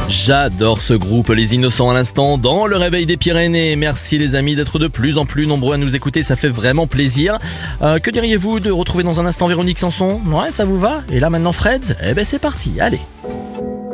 J'adore ce groupe, les Innocents à l'instant, dans le réveil des Pyrénées. Merci les amis d'être de plus en plus nombreux à nous écouter, ça fait vraiment plaisir. Que diriez-vous de retrouver dans un instant Véronique Sanson? Ouais, ça vous va? Et là maintenant Fred? Eh ben c'est parti, allez.